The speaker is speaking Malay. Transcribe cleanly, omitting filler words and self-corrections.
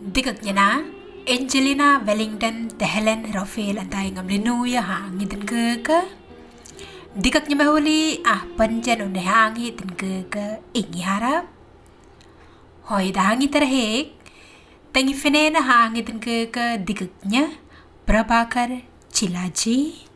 Digagnya na Angelina Wellington Tehlen Rafael antai ngamlinu ya hangi den ke digagnya bahuli panjan unde hangi den ke ingi harap hoi da hangi terhek tangi fenena hangi den ke digagnya Prabhakar Chilaji